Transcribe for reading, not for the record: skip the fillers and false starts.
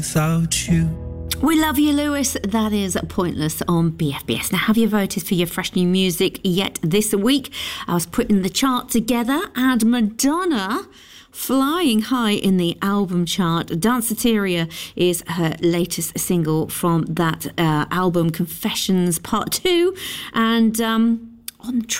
without you. We love you, Lewis. That is Pointless on BFBS. Now, have you voted for your fresh new music yet this week? I was putting the chart together, and Madonna flying high in the album chart. Danceteria is her latest single from that album, Confessions Part 2. And on